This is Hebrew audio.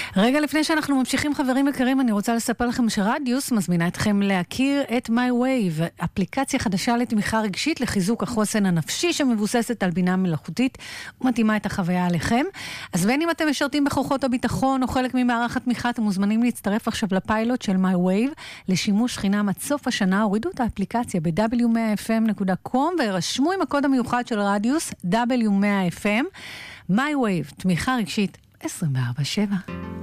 רגע לפני שאנחנו ממשיכים חברים יקרים, אני רוצה לספר לכם שרדיוס מזמינה אתכם להכיר את MyWave, אפליקציה חדשה לתמיכה רגשית לחיזוק החוסן הנפשי שמבוססת על בינה מלאכותית ומתאימה את החוויה עליכם. אז בין אם אתם משרתים בכוחות הביטחון או חלק ממערך התמיכה, אתם מוזמנים להצטרף עכשיו לפיילוט של MyWave לשימוש חינם עד סוף השנה. הורידו את האפליקציה ב-w100fm.com ורשמו עם הקוד המיוחד של רדיוס W100fm. MyWave, תמיכה רגשית 24/7.